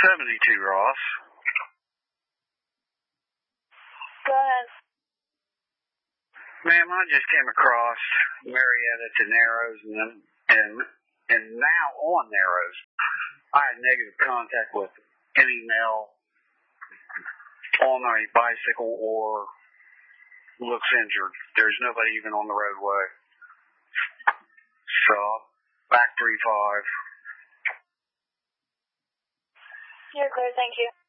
72 Ross. Go ahead. Ma'am, I just came across Marietta to Narrows and now on Narrows. I had negative contact with any male on a bicycle or looks injured. There's nobody even on the roadway. So, back 3-5. You're clear, thank you.